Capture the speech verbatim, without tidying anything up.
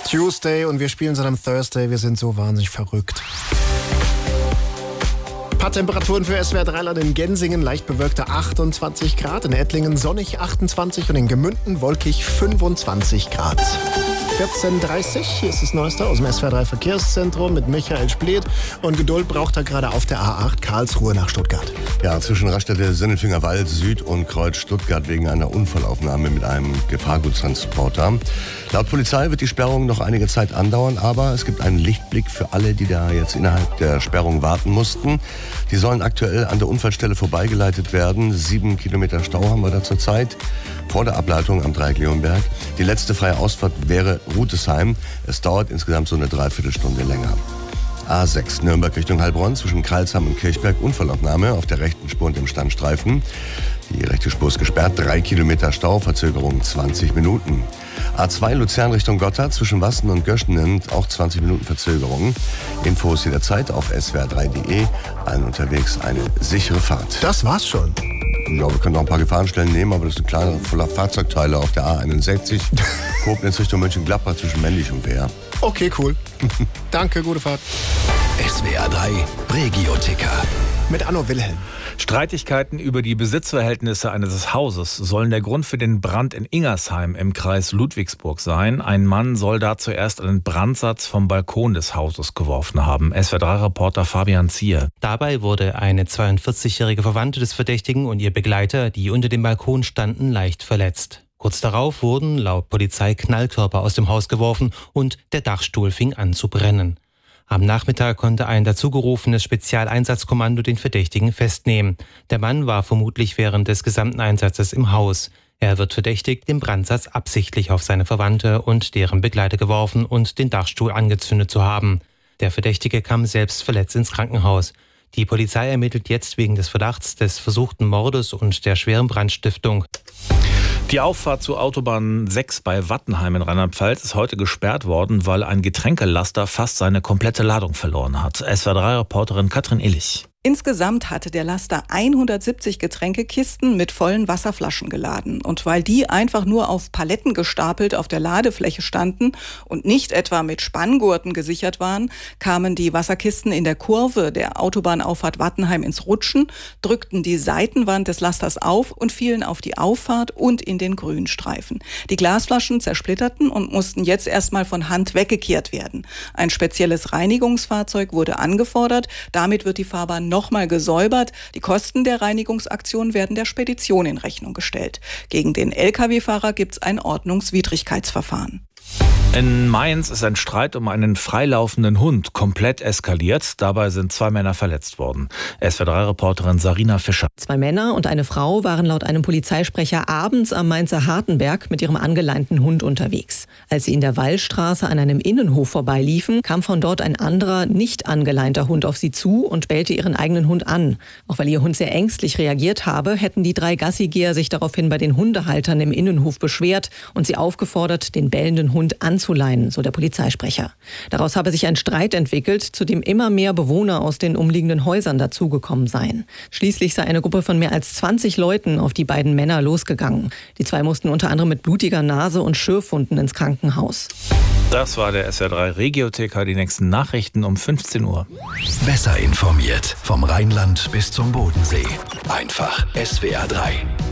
Tuesday und wir spielen seit am Thursday. Wir sind so wahnsinnig verrückt. Ein paar Temperaturen für S W R drei Land in Gensingen, leicht bewölkte achtundzwanzig Grad, in Ettlingen sonnig achtundzwanzig und in Gemünden wolkig fünfundzwanzig Grad. vierzehn Uhr dreißig, hier ist das Neueste aus dem S W R drei Verkehrszentrum mit Michael Spliet. Und Geduld braucht er gerade auf der A acht Karlsruhe nach Stuttgart. Ja, zwischen Raststätte Sinnelfinger Wald Süd und Kreuz Stuttgart wegen einer Unfallaufnahme mit einem Gefahrguttransporter. Laut Polizei wird die Sperrung noch einige Zeit andauern, aber es gibt einen Lichtblick für alle, die da jetzt innerhalb der Sperrung warten mussten. Die sollen aktuell an der Unfallstelle vorbeigeleitet werden. Sieben Kilometer Stau haben wir da zurzeit vor der Ableitung am Dreieck Leonberg. Die letzte freie Ausfahrt wäre Rutesheim. Es dauert insgesamt so eine Dreiviertelstunde länger. A sechs Nürnberg Richtung Heilbronn zwischen Karlsheim und Kirchberg Unfallaufnahme auf der rechten Spur und dem Standstreifen. Die rechte Spur ist gesperrt, drei Kilometer Stau, Verzögerung zwanzig Minuten. A zwei Luzern Richtung Gotthard zwischen Wassen und Göschenen auch zwanzig Minuten Verzögerung. Infos jederzeit auf s w r drei punkt d e. Allen unterwegs eine sichere Fahrt. Das war's schon. Ja, wir können noch ein paar Gefahrenstellen nehmen, aber das sind kleine voller Fahrzeugteile auf der A einundsechzig. Koblenz Richtung Mönchengladbach zwischen Männlich und Wehr. Okay, cool. Danke, gute Fahrt. S W R drei Regioticker. Mit Anno Wilhelm. Streitigkeiten über die Besitzverhältnisse eines Hauses sollen der Grund für den Brand in Ingersheim im Kreis Ludwigsburg sein. Ein Mann soll da zuerst einen Brandsatz vom Balkon des Hauses geworfen haben. S W R drei Reporter Fabian Zier. Dabei wurde eine zweiundvierzigjährige Verwandte des Verdächtigen und ihr Begleiter, die unter dem Balkon standen, leicht verletzt. Kurz darauf wurden laut Polizei Knallkörper aus dem Haus geworfen und der Dachstuhl fing an zu brennen. Am Nachmittag konnte ein dazugerufenes Spezialeinsatzkommando den Verdächtigen festnehmen. Der Mann war vermutlich während des gesamten Einsatzes im Haus. Er wird verdächtigt, den Brandsatz absichtlich auf seine Verwandte und deren Begleiter geworfen und den Dachstuhl angezündet zu haben. Der Verdächtige kam selbst verletzt ins Krankenhaus. Die Polizei ermittelt jetzt wegen des Verdachts des versuchten Mordes und der schweren Brandstiftung. Die Auffahrt zur Autobahn sechs bei Wattenheim in Rheinland-Pfalz ist heute gesperrt worden, weil ein Getränkelaster fast seine komplette Ladung verloren hat. S W R drei Reporterin Katrin Illich. Insgesamt hatte der Laster hundertsiebzig Getränkekisten mit vollen Wasserflaschen geladen. Und weil die einfach nur auf Paletten gestapelt auf der Ladefläche standen und nicht etwa mit Spanngurten gesichert waren, kamen die Wasserkisten in der Kurve der Autobahnauffahrt Wattenheim ins Rutschen, drückten die Seitenwand des Lasters auf und fielen auf die Auffahrt und in den Grünstreifen. Die Glasflaschen zersplitterten und mussten jetzt erstmal von Hand weggekehrt werden. Ein spezielles Reinigungsfahrzeug wurde angefordert. Damit wird die Fahrbahn nochmal gesäubert. Die Kosten der Reinigungsaktion werden der Spedition in Rechnung gestellt. Gegen den L K W-Fahrer gibt es ein Ordnungswidrigkeitsverfahren. In Mainz ist ein Streit um einen freilaufenden Hund komplett eskaliert. Dabei sind zwei Männer verletzt worden. S W R drei Reporterin Sarina Fischer. Zwei Männer und eine Frau waren laut einem Polizeisprecher abends am Mainzer Hartenberg mit ihrem angeleinten Hund unterwegs. Als sie in der Wallstraße an einem Innenhof vorbeiliefen, kam von dort ein anderer, nicht angeleinter Hund auf sie zu und bellte ihren eigenen Hund an. Auch weil ihr Hund sehr ängstlich reagiert habe, hätten die drei Gassigeher sich daraufhin bei den Hundehaltern im Innenhof beschwert und sie aufgefordert, den bellenden Hund anzuleinen. anzuleihen, so der Polizeisprecher. Daraus habe sich ein Streit entwickelt, zu dem immer mehr Bewohner aus den umliegenden Häusern dazugekommen seien. Schließlich sei eine Gruppe von mehr als zwanzig Leuten auf die beiden Männer losgegangen. Die zwei mussten unter anderem mit blutiger Nase und Schürfwunden ins Krankenhaus. Das war der S W R drei Regioticker. Die nächsten Nachrichten um fünfzehn Uhr. Besser informiert vom Rheinland bis zum Bodensee. Einfach S W R drei.